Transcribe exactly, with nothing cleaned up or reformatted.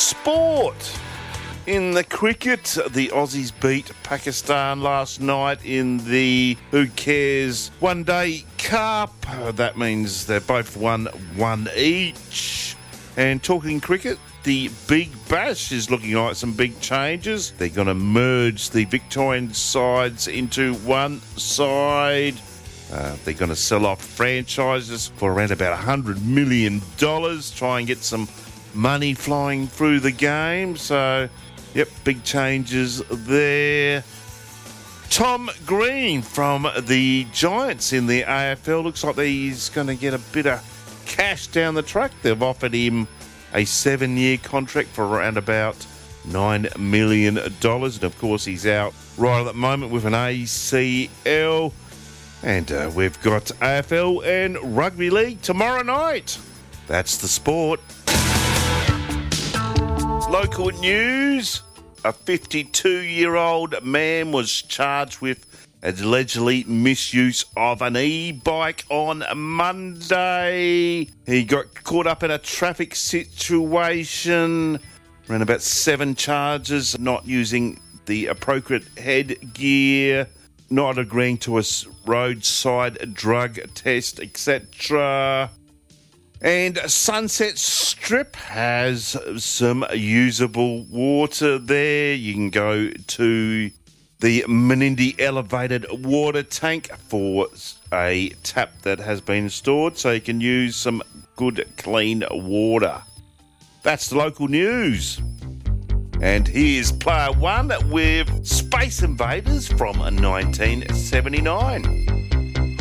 Sport. In the cricket, the Aussies beat Pakistan last night in the Who Cares One Day Cup. That means they both won one each. And talking cricket, the Big Bash is looking like some big changes. They're going to merge the Victorian sides into one side. Uh, they're going to sell off franchises for around about one hundred million dollars, try and get some money flying through the game. So, yep, big changes there. Tom Green from the Giants in the A F L looks like he's going to get a bit of cash down the track. They've offered him a seven-year contract for around about nine million dollars. And, of course, he's out right at the moment with an A C L. And uh, we've got A F L and Rugby League tomorrow night. That's the sport. Local news. A fifty-two-year-old man was charged with allegedly misuse of an e-bike on Monday. He got caught up in a traffic situation. Ran about seven charges, not using the appropriate headgear, not agreeing to a roadside drug test, et cetera. And Sunset Strip has some usable water there. You can go to the Menindee Elevated Water Tank for a tap that has been installed, so you can use some good, clean water. That's the local news. And here's player one with Space Invaders from nineteen seventy-nine.